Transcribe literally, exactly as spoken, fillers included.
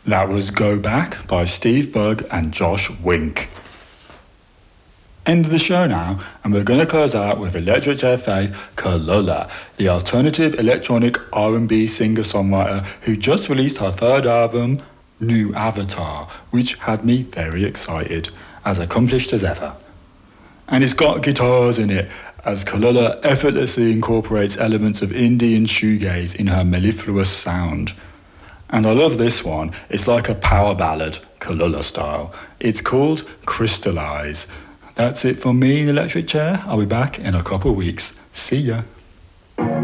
That was Go Back by Steve Bugg and Josh Wink. End of the show now, and we're going to close out with Electric Chair fave Kelola, the alternative electronic R and B singer-songwriter who just released her third album, New Avatar, which had me very excited, as accomplished as ever. And it's got guitars in it, as Kelola effortlessly incorporates elements of indie and shoegaze in her mellifluous sound. And I love this one. It's like a power ballad, Kelola style. It's called Crystallize. That's it from me in the Electric Chair. I'll be back in a couple of weeks. See ya.